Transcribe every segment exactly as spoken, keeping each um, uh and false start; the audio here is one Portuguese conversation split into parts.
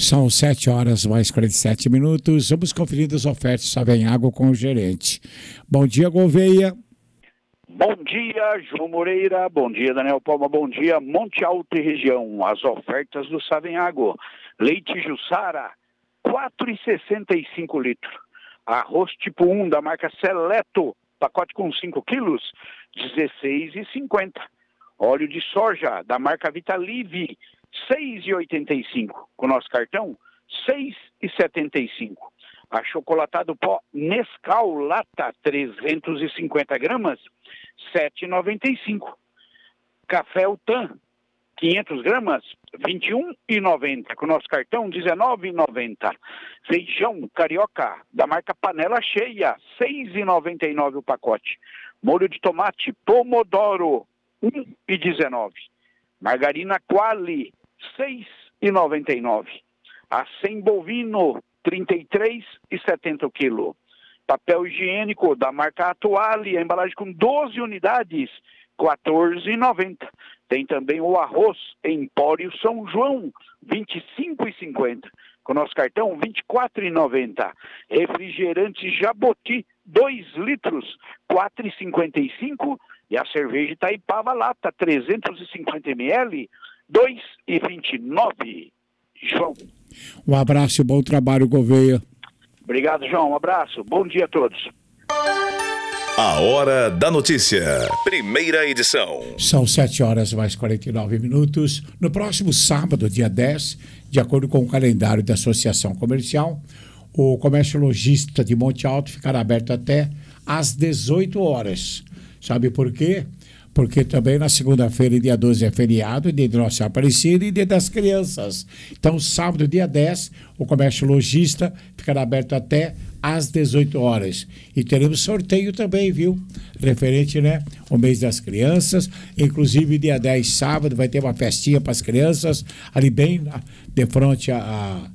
São sete horas mais quarenta e sete minutos. Vamos conferir as ofertas Savenhago com o gerente. Bom dia, Gouveia. Bom dia, João Moreira. Bom dia, Daniel Palma. Bom dia, Monte Alto e região. As ofertas do Savenhago. Leite Jussara, quatro reais e sessenta e cinco litros. Arroz tipo um da marca Seleto, pacote com cinco quilos, dezesseis reais e cinquenta. Óleo de soja da marca Vitalive, seis reais e oitenta e cinco. Com nosso cartão, seis reais e setenta e cinco. Achocolatado pó Nescau Lata, trezentos e cinquenta gramas, sete reais e noventa e cinco. Café Utan, quinhentas gramas, vinte e um reais e noventa. Com nosso cartão, dezenove reais e noventa. Feijão carioca da marca Panela Cheia, seis reais e noventa e nove o pacote. Molho de tomate Pomodoro, um real e dezenove. Margarina Quali, seis reais e noventa e nove. Acém bovino, trinta e três reais e setenta o quilo. Papel higiênico da marca Atuale, a embalagem com doze unidades, quatorze reais e noventa. Tem também o arroz Empório São João, vinte e cinco reais e cinquenta. Com nosso cartão, vinte e quatro reais e noventa. Refrigerante Jaboti, dois litros, quatro reais e cinquenta e cinco. E a cerveja Itaipava Lata, trezentos e cinquenta mililitros, dois reais e vinte e nove. João. Um abraço e bom trabalho, Gouveia. Obrigado, João. Um abraço. Bom dia a todos. A Hora da Notícia. Primeira edição. São sete horas mais quarenta e nove minutos. No próximo sábado, dia dez, de acordo com o calendário da Associação Comercial, o comércio lojista de Monte Alto ficará aberto até às dezoito horas. Sabe por quê? Porque também na segunda-feira, dia doze, é feriado, dia de Nossa Aparecida e dia das crianças. Então, sábado, dia dez, o comércio lojista ficará aberto até às dezoito horas. E teremos sorteio também, viu? Referente, né, ao mês das crianças. Inclusive, dia dez, sábado, vai ter uma festinha para as crianças, ali bem de frente a, a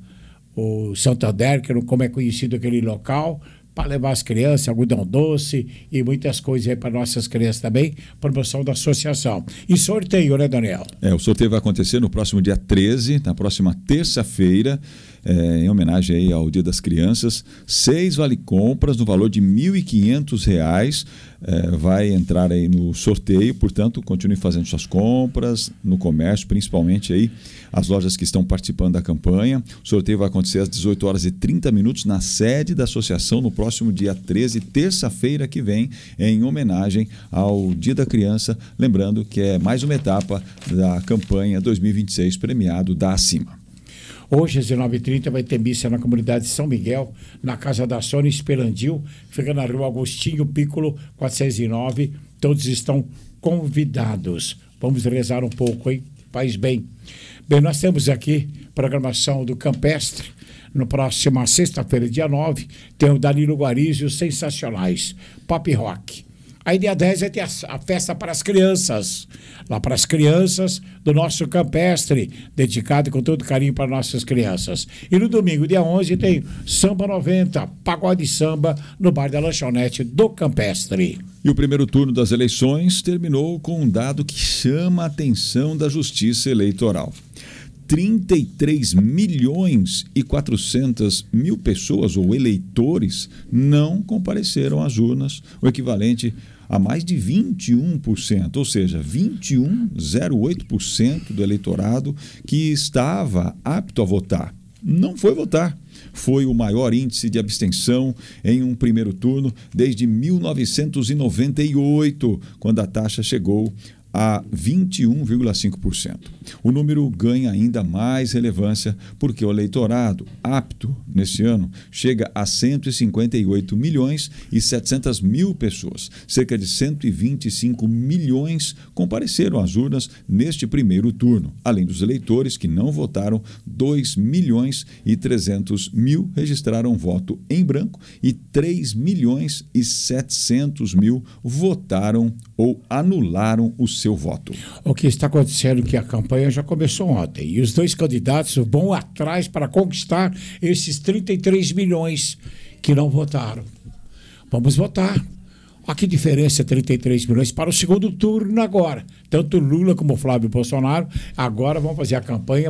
o Santander, que como é conhecido aquele local, para levar as crianças, algodão doce e muitas coisas aí para nossas crianças também, promoção da associação. E sorteio, né, Daniel? É, o sorteio vai acontecer no próximo dia treze, na próxima terça-feira, é, em homenagem aí ao Dia das Crianças. Seis vale-compras no valor de mil e quinhentos reais é, vai entrar aí no sorteio, portanto, continue fazendo suas compras no comércio, principalmente aí as lojas que estão participando da campanha. O sorteio vai acontecer às dezoito horas e trinta minutos na sede da associação no próximo dia treze, terça-feira que vem, em homenagem ao Dia da Criança. Lembrando que é mais uma etapa da campanha dois mil e vinte e seis premiado da Acima. Hoje, às dezenove e trinta, vai ter missa na comunidade de São Miguel, na Casa da Sônia Esperandil, fica na rua Agostinho Piccolo, quatrocentos e nove. Todos estão convidados. Vamos rezar um pouco, hein? Faz bem. Bem, nós temos aqui programação do Campestre. No próximo sexta-feira, dia nove, tem o Danilo Guariz e os Sensacionais, Pop Rock. Aí dia dez vai ter a, a festa para as crianças, lá para as crianças do nosso Campestre, dedicado com todo carinho para nossas crianças. E no domingo, dia onze, tem Samba noventa, Pagode Samba, no bar da lanchonete do Campestre. E o primeiro turno das eleições terminou com um dado que chama a atenção da Justiça Eleitoral. trinta e três milhões e quatrocentas mil pessoas ou eleitores não compareceram às urnas, o equivalente a mais de vinte e um por cento, ou seja, vinte e um vírgula zero oito por cento do eleitorado que estava apto a votar. Não foi votar. Foi o maior índice de abstenção em um primeiro turno desde mil novecentos e noventa e oito, quando a taxa chegou a vinte e um vírgula cinco por cento. O número ganha ainda mais relevância porque o eleitorado apto neste ano chega a cento e cinquenta e oito milhões e setecentas mil pessoas. Cerca de cento e vinte e cinco milhões compareceram às urnas neste primeiro turno. Além dos eleitores que não votaram, dois milhões e trezentos mil registraram voto em branco e três milhões e setecentos mil votaram ou anularam o seu voto. O que está acontecendo é que a campanha já começou ontem e os dois candidatos vão atrás para conquistar esses trinta e três milhões que não votaram. Vamos votar. Olha que diferença, trinta e três milhões para o segundo turno agora. Tanto Lula como Flávio Bolsonaro agora vão fazer a campanha para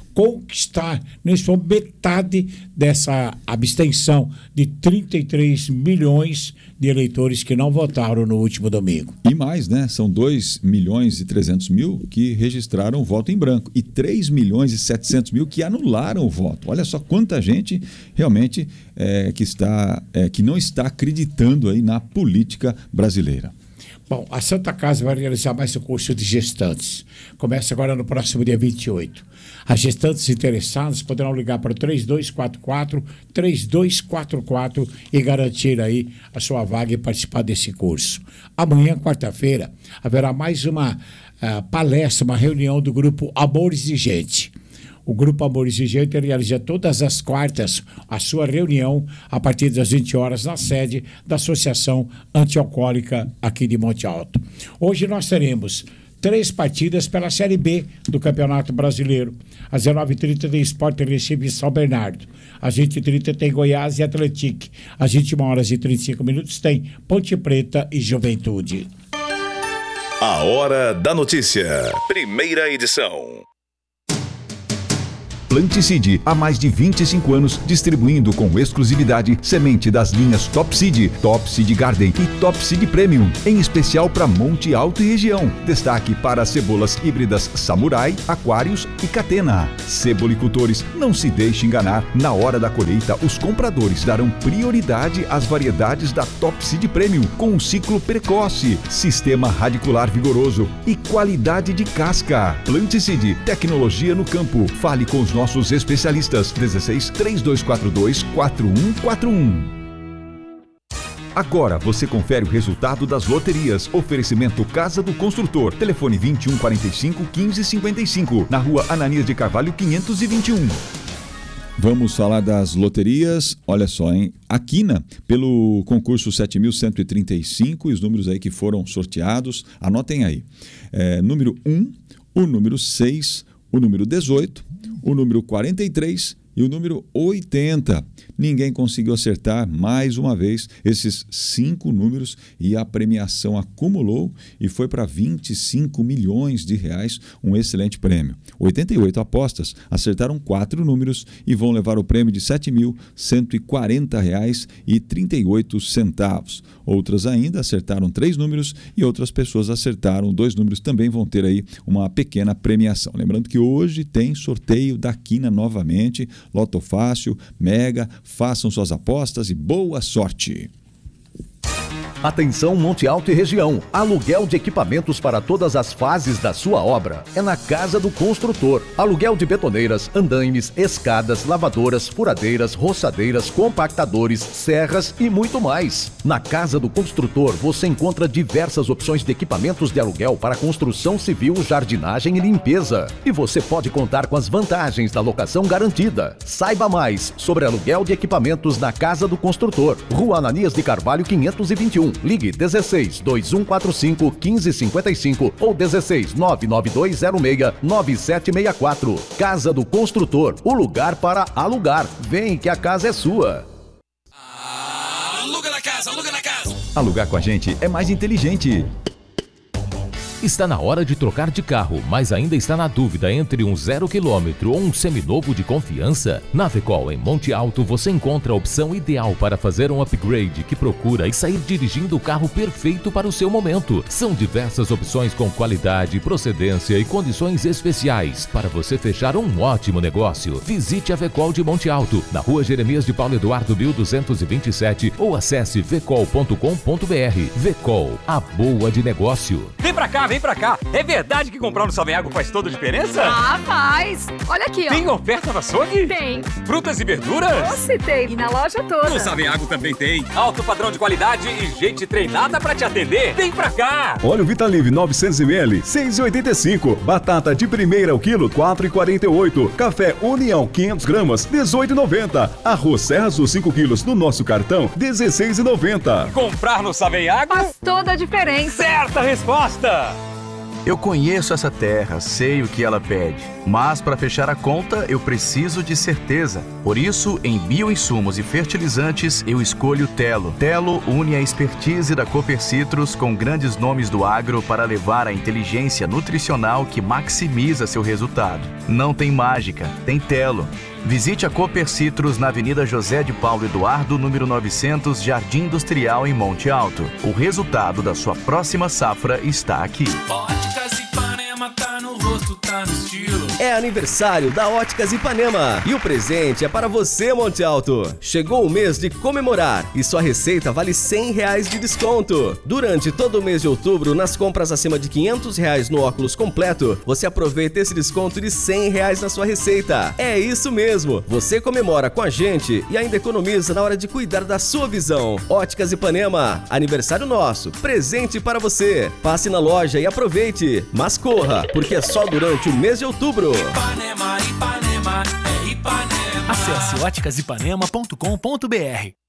conquistar nesse momento metade dessa abstenção de trinta e três milhões de eleitores que não votaram no último domingo. E mais, né? São dois milhões e trezentos mil que registraram o voto em branco e três milhões e setecentos mil que anularam o voto. Olha só quanta gente realmente é, que, está, é, que não está acreditando aí na política brasileira. Bom, a Santa Casa vai realizar mais um curso de gestantes. Começa agora no próximo dia vinte e oito. As gestantes interessadas poderão ligar para o três dois quatro quatro, três dois quatro quatro e garantir aí a sua vaga e participar desse curso. Amanhã, quarta-feira, haverá mais uma uh, palestra, uma reunião do grupo Amor Exigente. O Grupo Amor Exigente realiza todas as quartas a sua reunião a partir das vinte horas na sede da Associação Antialcoólica aqui de Monte Alto. Hoje nós teremos três partidas pela Série B do Campeonato Brasileiro. Às dezenove e trinta tem Sport Recife e São Bernardo. Às vinte e trinta tem Goiás e Atlético. Às vinte e uma horas e trinta e cinco minutos tem Ponte Preta e Juventude. A Hora da Notícia. Primeira edição. Planticide, há mais de vinte e cinco anos, distribuindo com exclusividade semente das linhas Top Seed, Top Seed Garden e Top Seed Premium, em especial para Monte Alto e região. Destaque para as cebolas híbridas Samurai, Aquários e Catena. Cebolicultores, não se deixe enganar. Na hora da colheita, os compradores darão prioridade às variedades da Top Seed Premium, com um ciclo precoce, sistema radicular vigoroso e qualidade de casca. Planticide, tecnologia no campo. Fale com os nossos especialistas. dezesseis, três dois quatro dois, quatro um quatro um. Agora você confere o resultado das loterias. Oferecimento Casa do Construtor. Telefone vinte e um, quarenta e cinco, quinze, cinquenta e cinco. Na rua Ananias de Carvalho, quinhentos e vinte e um. Vamos falar das loterias. Olha só, hein? A Quina, pelo concurso sete mil cento e trinta e cinco, os números aí que foram sorteados, anotem aí. É, número um, o número seis, o número dezoito, o número quarenta e três e o número oitenta. Ninguém conseguiu acertar mais uma vez esses cinco números e a premiação acumulou e foi para vinte e cinco milhões de reais, um excelente prêmio. oitenta e oito apostas acertaram quatro números e vão levar o prêmio de sete mil cento e quarenta reais e trinta e oito centavos. Outras ainda acertaram três números e outras pessoas acertaram dois números, também vão ter aí uma pequena premiação. Lembrando que hoje tem sorteio da Quina novamente, Loto Fácil, Mega, façam suas apostas e boa sorte! Atenção Monte Alto e região, aluguel de equipamentos para todas as fases da sua obra é na Casa do Construtor. Aluguel de betoneiras, andaimes, escadas, lavadoras, furadeiras, roçadeiras, compactadores, serras e muito mais. Na Casa do Construtor você encontra diversas opções de equipamentos de aluguel para construção civil, jardinagem e limpeza. E você pode contar com as vantagens da locação garantida. Saiba mais sobre aluguel de equipamentos na Casa do Construtor. Rua Ananias de Carvalho, quinhentos e vinte e um. Ligue dezesseis, dois um quatro cinco, quinze cinquenta e cinco ou dezesseis, nove nove dois zero seis, nove sete seis quatro. Casa do Construtor, o lugar para alugar. Vem que a casa é sua. Aluga na casa, aluga na casa. Alugar com a gente é mais inteligente. Está na hora de trocar de carro, mas ainda está na dúvida entre um zero quilômetro ou um seminovo de confiança? Na Vecol, em Monte Alto, você encontra a opção ideal para fazer um upgrade que procura e sair dirigindo o carro perfeito para o seu momento. São diversas opções com qualidade, procedência e condições especiais para você fechar um ótimo negócio. Visite a Vecol de Monte Alto, na rua Jeremias de Paulo Eduardo mil duzentos e vinte e sete ou acesse vecol ponto com ponto br. Vecol, a boa de negócio. Vem pra cá, vem pra cá. É verdade que comprar no Savenhago faz toda a diferença? Ah, faz. Olha aqui, ó. Tem oferta no açougue? Tem. Frutas e verduras? Você tem. E na loja toda. No Savenhago também tem. Alto padrão de qualidade e gente treinada pra te atender. Vem pra cá. Óleo Vitalive novecentos mililitros, seis e oitenta e cinco. Batata de primeira o quilo, quatro e quarenta e oito. Café União, quinhentos gramas, dezoito e noventa. Arroz Serra Azul, cinco quilos, no nosso cartão, dezesseis e noventa. Comprar no Savenhago faz toda a diferença. Certa resposta. Eu conheço essa terra, sei o que ela pede, mas para fechar a conta eu preciso de certeza. Por isso, em bioinsumos e fertilizantes, eu escolho Telo. Telo une a expertise da Cooper Citrus com grandes nomes do agro para levar a inteligência nutricional que maximiza seu resultado. Não tem mágica, tem Telo. Visite a Cooper Citrus na Avenida José de Paulo Eduardo, número novecentos, Jardim Industrial, em Monte Alto. O resultado da sua próxima safra está aqui. Óticas Ipanema, tá no rosto, tá no estilo. É aniversário da Óticas Ipanema e o presente é para você, Monte Alto. Chegou o mês de comemorar e sua receita vale cem reais de desconto. Durante todo o mês de outubro, nas compras acima de quinhentos reais no óculos completo, você aproveita esse desconto de cem reais na sua receita. É isso mesmo, você comemora com a gente e ainda economiza na hora de cuidar da sua visão. Óticas Ipanema, aniversário nosso, presente para você. Passe na loja e aproveite, mas corra, porque é só durante o mês de outubro. Ipanema, Ipanema, é Ipanema. Acesse óticas ipanema ponto com ponto br.